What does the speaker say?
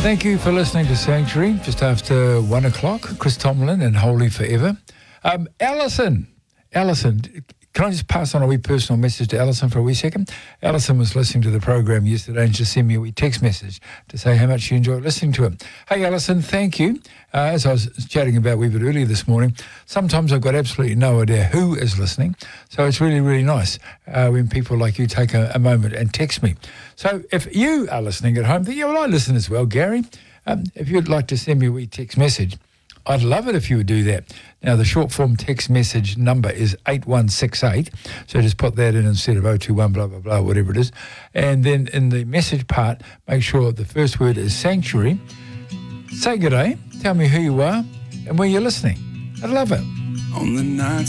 Thank you for listening to Sanctuary, just after 1 o'clock. Chris Tomlin and Holy Forever. Alison, can I just pass on a wee personal message to Alison for a wee second? Alison was listening to the program yesterday and just sent me a wee text message to say how much she enjoyed listening to it. Hey, Alison, thank you. As I was chatting about a wee bit earlier this morning, sometimes I've got absolutely no idea who is listening. So it's really, really nice when people like you take a moment and text me. So if you are listening at home, think, yeah, well, I listen as well, Gary. If you'd like to send me a wee text message, I'd love it if you would do that. Now, the short form text message number is 8168. So just put that in instead of 021 blah, blah, blah, whatever it is. And then in the message part, make sure the first word is Sanctuary. Say good day, tell me who you are and where you're listening. I'd love it. On the night